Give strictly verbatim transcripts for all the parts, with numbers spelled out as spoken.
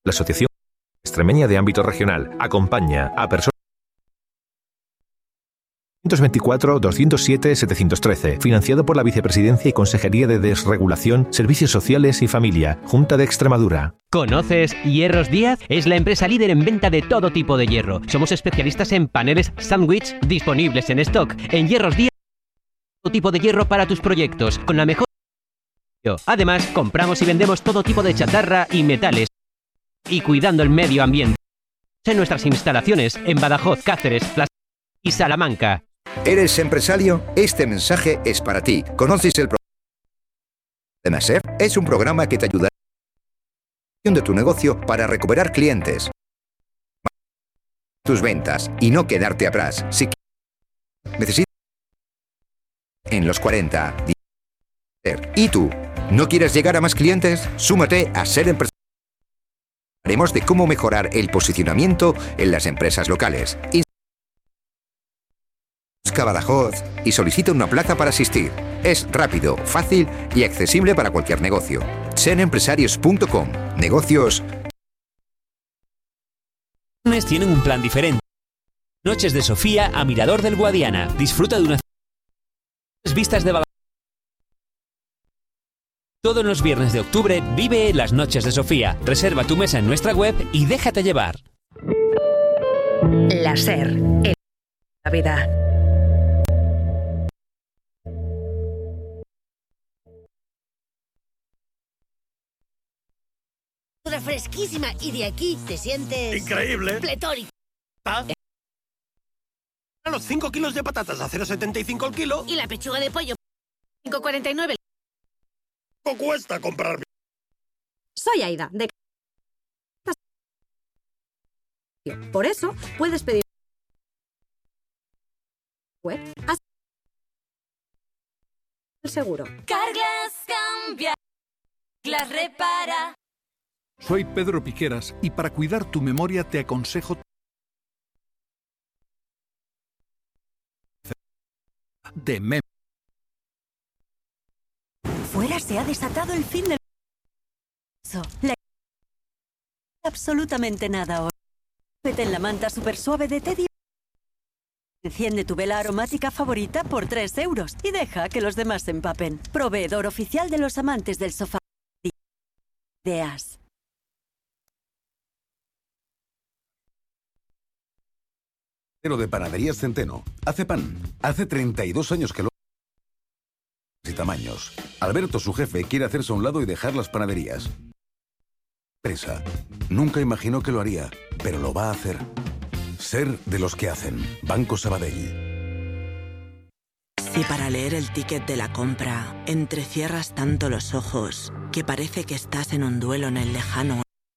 La Asociación Extremeña de Ámbito Regional acompaña a personas. doscientos veinticuatro, doscientos siete, setecientos trece, financiado por la Vicepresidencia y Consejería de Desregulación, Servicios Sociales y Familia, Junta de Extremadura. ¿Conoces Hierros Díaz? Es la empresa líder en venta de todo tipo de hierro. Somos especialistas en paneles sándwich disponibles en stock. En Hierros Díaz, todo tipo de hierro para tus proyectos, con la mejor. Además, compramos y vendemos todo tipo de chatarra y metales. Y cuidando el medio ambiente. En nuestras instalaciones en Badajoz, Cáceres, Plaza y Salamanca. ¿Eres empresario? Este mensaje es para ti. ¿Conoces el programa de Naser? Es un programa que te ayudará de tu negocio para recuperar clientes, tus ventas y no quedarte atrás. Si necesitas en los cuarenta y tú no quieres llegar a más clientes, súmate a Ser Empresario. Hablaremos de cómo mejorar el posicionamiento en las empresas locales. Busca Badajoz y solicita una plaza para asistir. Es rápido, fácil y accesible para cualquier negocio. ser empresarios punto com. Negocios. Tienen un plan diferente. Noches de Sofía a Mirador del Guadiana. Disfruta de unas vistas de Badajoz. Todos los viernes de octubre vive las Noches de Sofía. Reserva tu mesa en nuestra web y déjate llevar. La SER. El... La vida. Fresquísima y de aquí te sientes... ¡Increíble! ¡Pletórico! ¿Ah? A los cinco kilos de patatas a cero coma setenta y cinco el kilo. Y la pechuga de pollo cinco coma cuarenta y nueve. ¿Cuánto cuesta comprar? Soy Aida, de... Por eso puedes pedir web así el seguro. Carglass cambia, Carglass repara. Soy Pedro Piqueras y para cuidar tu memoria te aconsejo de mem. Fuera se ha desatado el fin del... La... Absolutamente nada hoy. Vete en la manta súper suave de Teddy. Enciende tu vela aromática favorita por tres euros y deja que los demás se empapen. Proveedor oficial de los amantes del sofá. Ideas. De Panaderías Centeno. Hace pan. Hace treinta y dos años que lo... y tamaños. Alberto, su jefe, quiere hacerse a un lado y dejar las panaderías. Empresa. Nunca imaginó que lo haría, pero lo va a hacer. Ser de los que hacen. Banco Sabadell. Si para leer el ticket de la compra entrecierras tanto los ojos que parece que estás en un duelo en el lejano...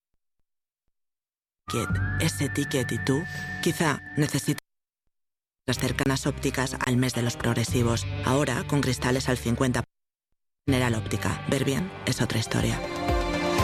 ese ticket y tú, quizá necesitas las cercanas ópticas al mes de los progresivos. Ahora, con cristales al cincuenta por ciento. General Óptica. Ver bien es otra historia.